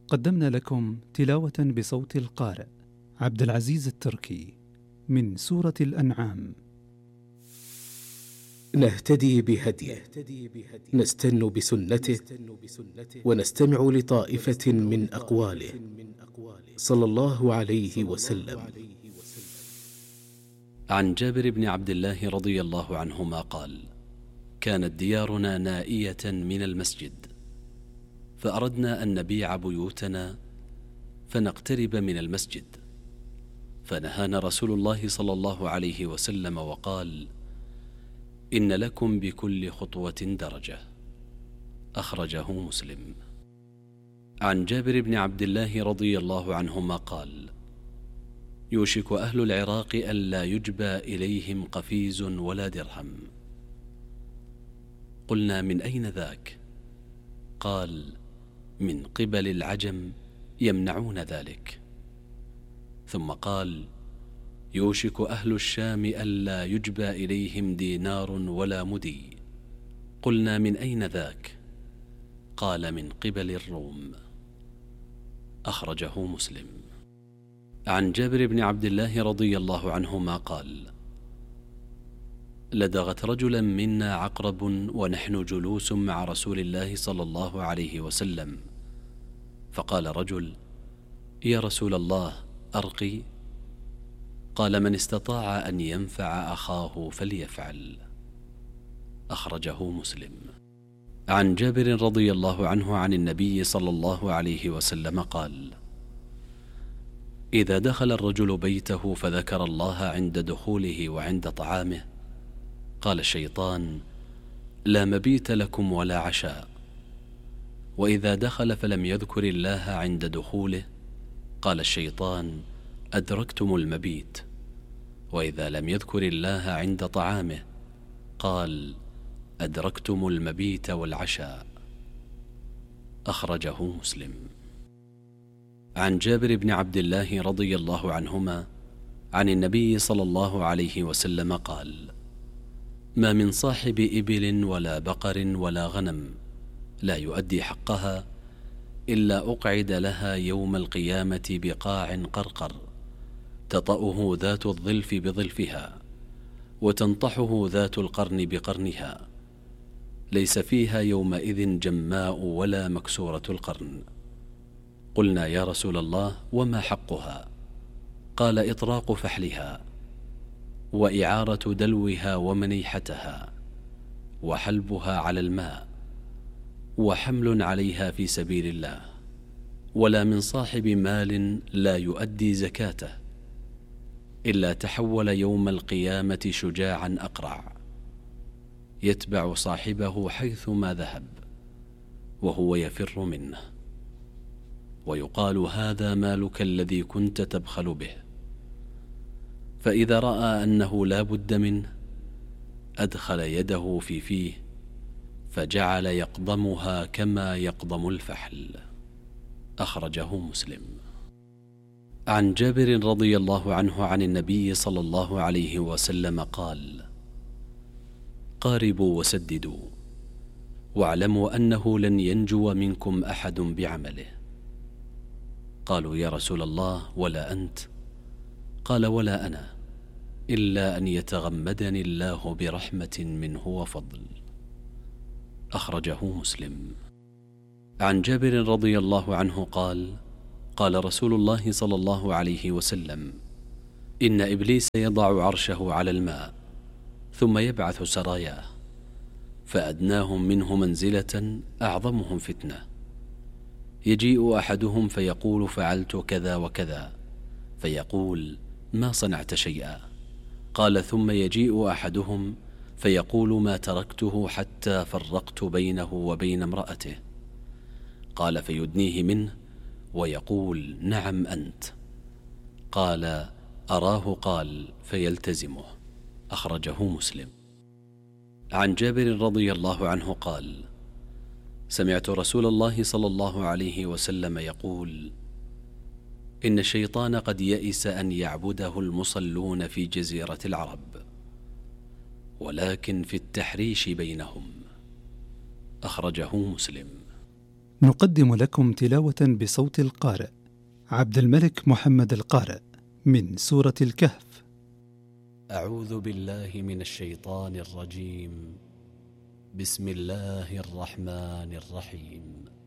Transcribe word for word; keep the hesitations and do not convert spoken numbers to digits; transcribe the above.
قدمنا لكم تلاوة بصوت القارئ عبد العزيز التركي من سورة الأنعام. نهتدي بهديه، نستن بسنته، ونستمع لطائفة من أقواله صلى الله عليه وسلم. عن جابر بن عبد الله رضي الله عنهما قال: كانت ديارنا نائية من المسجد، فأردنا أن نبيع بيوتنا فنقترب من المسجد، فنهانا رسول الله صلى الله عليه وسلم وقال: إن لكم بكل خطوة درجة. أخرجه مسلم. عن جابر بن عبد الله رضي الله عنهما قال: يوشك أهل العراق أن لا يجبى إليهم قفيز ولا درهم. قلنا: من أين ذاك؟ قال: من قبل العجم يمنعون ذلك. ثم قال: يوشك أهل الشام أن لا يجبى إليهم دينار ولا مدي. قلنا: من أين ذاك؟ قال: من قبل الروم. أخرجه مسلم. عن جابر بن عبد الله رضي الله عنهما قال: لدغت رجلا منا عقرب ونحن جلوس مع رسول الله صلى الله عليه وسلم، فقال رجل: يا رسول الله، أرقي؟ قال: من استطاع أن ينفع أخاه فليفعل. أخرجه مسلم. عن جابر رضي الله عنه عن النبي صلى الله عليه وسلم قال: إذا دخل الرجل بيته فذكر الله عند دخوله وعند طعامه، قال الشيطان: لا مبيت لكم ولا عشاء. وإذا دخل فلم يذكر الله عند دخوله، قال الشيطان: أدركتم المبيت. وإذا لم يذكر الله عند طعامه، قال: أدركتم المبيت والعشاء. أخرجه مسلم. عن جابر بن عبد الله رضي الله عنهما عن النبي صلى الله عليه وسلم قال: ما من صاحب إبل ولا بقر ولا غنم لا يؤدي حقها إلا أقعد لها يوم القيامة بقاع قرقر تطأه ذات الظلف بظلفها، وتنطحه ذات القرن بقرنها، ليس فيها يومئذ جماء ولا مكسورة القرن. قلنا: يا رسول الله، وما حقها؟ قال: إطراق فحلها، وإعارة دلوها ومنيحتها، وحلبها على الماء، وحمل عليها في سبيل الله. ولا من صاحب مال لا يؤدي زكاته إلا تحول يوم القيامة شجاعا أقرع، يتبع صاحبه حيثما ذهب وهو يفر منه، ويقال: هذا مالك الذي كنت تبخل به. فإذا رأى أنه لا بد منه أدخل يده في فيه فجعل يقضمها كما يقضم الفحل. أخرجه مسلم. عن جابر رضي الله عنه عن النبي صلى الله عليه وسلم قال: قاربوا وسددوا، واعلموا أنه لن ينجو منكم أحد بعمله. قالوا: يا رسول الله، ولا أنت؟ قال: ولا أنا، إلا أن يتغمدني الله برحمة منه وفضل. أخرجه مسلم. عن جابر رضي الله عنه قال: قال رسول الله صلى الله عليه وسلم: إن إبليس يضع عرشه على الماء ثم يبعث سراياه، فأدناهم منه منزلة أعظمهم فتنة. يجيء أحدهم فيقول: فعلت كذا وكذا، فيقول: ما صنعت شيئا. قال: ثم يجيء أحدهم فيقول: ما تركته حتى فرقت بينه وبين امرأته. قال: فيدنيه منه ويقول: نعم أنت. قال: أراه قال، فيلتزمه. أخرجه مسلم. عن جابر رضي الله عنه قال: سمعت رسول الله صلى الله عليه وسلم يقول: إن الشيطان قد يئس أن يعبده المصلون في جزيرة العرب، ولكن في التحريش بينهم. أخرجه مسلم. نقدم لكم تلاوة بصوت القارئ عبد الملك محمد القارئ من سورة الكهف. أعوذ بالله من الشيطان الرجيم. بسم الله الرحمن الرحيم.